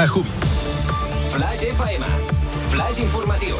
a Jubi. Flash FM. Flash informatiu.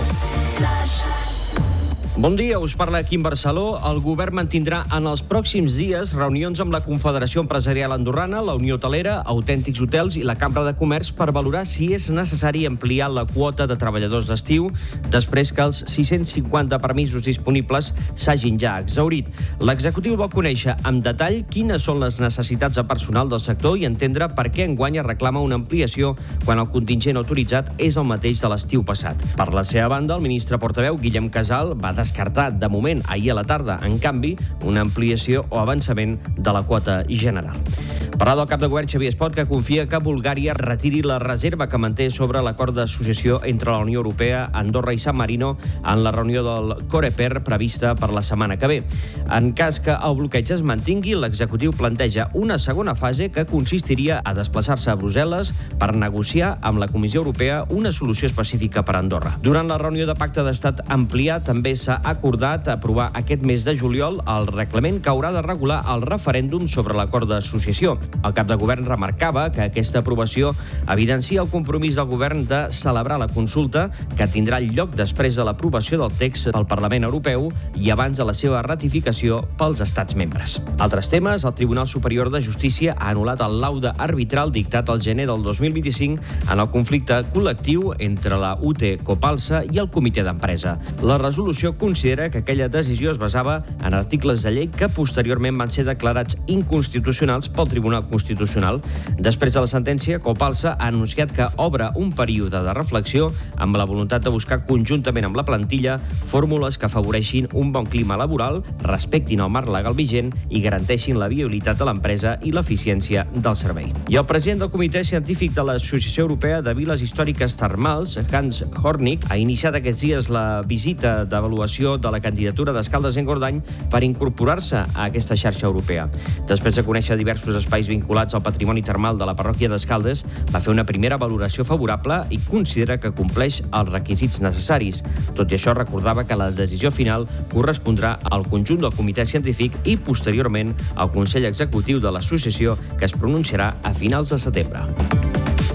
Bon dia, us parla Quim Barceló. El govern mantindrà en els pròxims dies reunions amb la Confederació Empresarial Andorrana, la Unió Hotelera, Autèntics Hotels i la Cambra de Comerç per valorar si és necessari ampliar la quota de treballadors d'estiu després que els 650 permisos disponibles s'hagin ja exhaurit. L'executiu vol conèixer amb detall quines són les necessitats de personal del sector i entendre per què enguany es reclama una ampliació quan el contingent autoritzat és el mateix de l'estiu passat. Per la seva banda, el ministre portaveu, Guillem Casal, va descartar de moment ahir a la tarda, en canvi, una ampliació o avançament de la quota general. Parla del cap de govern Xavier Espot, que confia que Bulgària retiri la reserva que manté sobre l'acord d'associació entre la Unió Europea, Andorra i San Marino en la reunió del Coreper prevista per la setmana que ve. En cas que el bloqueig es mantingui, l'executiu planteja una segona fase que consistiria a desplaçar-se a Brussel·les per negociar amb la Comissió Europea una solució específica per a Andorra. Durant la reunió de pacte d'estat ampliat, també s'ha acordat aprovar aquest mes de juliol el reglament que haurà de regular el referèndum sobre l'acord d'associació. El cap de govern remarcava que aquesta aprovació evidencia el compromís del govern de celebrar la consulta, que tindrà lloc després de l'aprovació del text pel Parlament Europeu i abans de la seva ratificació pels Estats membres. Altres temes, el Tribunal Superior de Justícia ha anul·lat el laude arbitral dictat al gener del 2025 en el conflicte col·lectiu entre la UT Copalsa i el comitè d'empresa. La resolució considera que aquella decisió es basava en articles de llei que posteriorment van ser declarats inconstitucionals pel Tribunal Constitucional. Després de la sentència, Copalsa ha anunciat que obre un període de reflexió amb la voluntat de buscar conjuntament amb la plantilla fórmules que afavoreixin un bon clima laboral, respectin el marc legal vigent i garanteixin la viabilitat de l'empresa i l'eficiència del servei. I el president del Comitè Científic de l'Associació Europea de Viles Històriques Termals, Hans Hornig, ha iniciat aquests dies la visita d'avaluació de la candidatura d'Escaldes-Engordany per incorporar-se a aquesta xarxa europea. Després de conèixer diversos espais vinculats al patrimoni termal de la parròquia d'Escaldes, va fer una primera valoració favorable i considera que compleix els requisits necessaris. Tot i això, recordava que la decisió final correspondrà al conjunt del comitè científic i, posteriorment, al Consell Executiu de l'Associació, que es pronunciarà a finals de setembre.